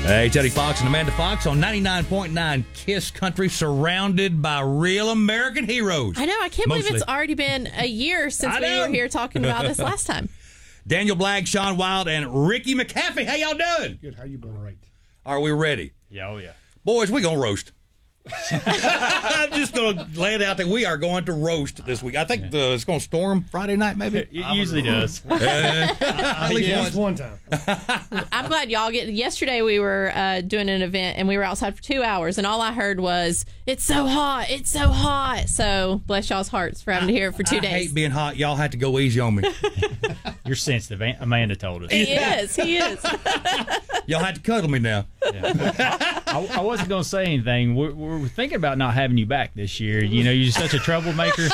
Hey, Teddy Fox and Amanda Fox on 99.9 KISS Country, surrounded by real American heroes. I know. I can't believe it's already been a year since we were here talking about this last time. Daniel Blagg, Sean Wild, and Ricky McCaffrey. How y'all doing? Good. How you doing? Right. Are we ready? Yeah, oh yeah. Boys, we're going to roast. I'm just going to lay it out that we are going to roast this week. I think it's going to storm Friday night, maybe. It usually does. At least one time. I'm glad y'all get. Yesterday we were doing an event and we were outside for 2 hours, and all I heard was, "It's so hot, it's so hot." So bless y'all's hearts for having to hear it for 2 days. I hate being hot. Y'all have to go easy on me. You're sensitive. Amanda told us. He is. Y'all have to cuddle me now. Yeah. I wasn't going to say anything. We're thinking about not having you back this year. You know, you're such a troublemaker.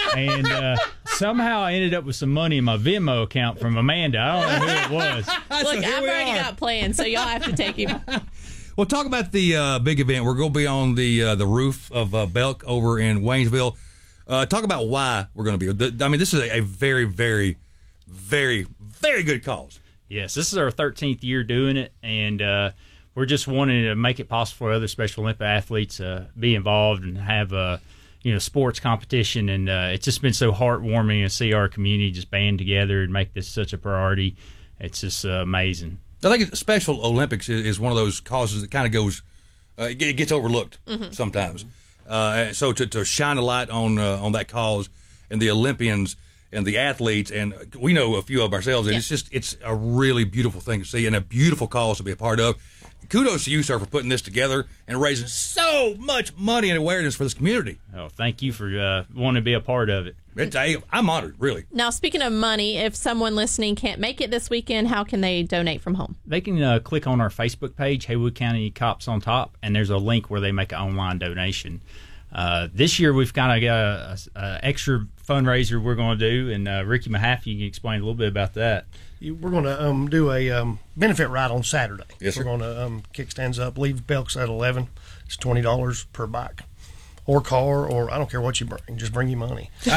And somehow I ended up with some money in my Venmo account from Amanda. I don't know who it was. Look, I've already got plans, so y'all have to take him. Well, talk about the big event. We're going to be on the roof of Belk over in Waynesville. Talk about why we're going to be. I mean, this is a very, very, very, very good cause. Yes, this is our 13th year doing it, and we're just wanting to make it possible for other Special Olympic athletes be involved and have sports competition. And it's just been so heartwarming to see our community just band together and make this such a priority. It's just amazing. I think Special Olympics is one of those causes that kind of goes, it gets overlooked sometimes. So to shine a light on that cause and the Olympians and the athletes, and we know a few of ourselves, and it's a really beautiful thing to see and a beautiful cause to be a part of. Kudos to you, sir, for putting this together and raising so much money and awareness for this community. Oh, thank you for wanting to be a part of it. I'm honored, really. Now, speaking of money, if someone listening can't make it this weekend, how can they donate from home? They can click on our Facebook page, Haywood County Cops on top, and there's a link where they make an online donation. This year, we've kind of got an extra fundraiser we're going to do, and Ricky Mahaffey, you can explain a little bit about that. We're going to do a benefit ride on Saturday. Yes, sir. We're going to kick stands up, leave Belks at 11. It's $20 per bike or car, or I don't care what you bring. Just bring your money. Can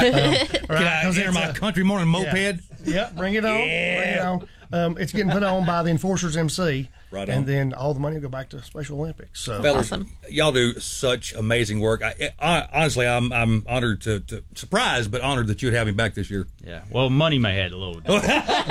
I enter my country morning moped? Yeah, bring it on. Yeah. Bring it on. It's getting put on by the Enforcers MC. Right on. And then all the money will go back to Special Olympics. So, fellas, y'all do such amazing work. Honestly, I'm honored to surprised, but honored that you'd have me back this year. Yeah. Well, money may have a little bit.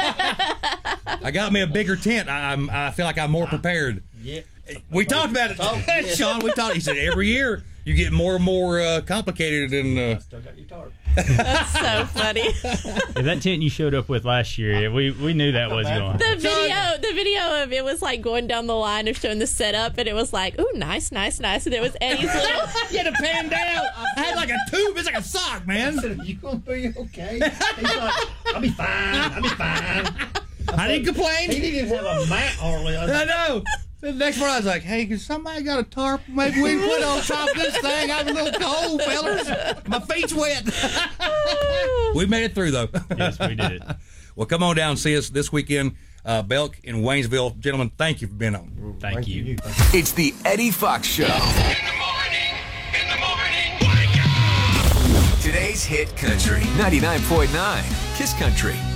I got me a bigger tent. I feel like I'm more prepared. Yeah. We talked about it, Sean. We talked. He said every year you get more and more complicated. And still got your tarp. That's so funny. Yeah, that tent you showed up with last year, we knew that was going. The video of it was like going down the line of showing the setup, and it was like, ooh, nice, and it was Eddie's little. You had to pan down. I had like a tube. It's like a sock, man. I said, "Are you gonna be okay?" He's like, "I'll be fine. I didn't complain. He didn't have a mat hardly. I know. The next morning, I was like, hey, has somebody got a tarp? Maybe we can put on top of this thing. I'm a little cold, fellas. My feet's wet. We made it through, though. Yes, we did. Well, come on down and see us this weekend, Belk in Waynesville. Gentlemen, thank you for being on. Thank you. It's the Eddie Fox Show. In the morning, wake up! Today's hit country, 99.9 KISS Country.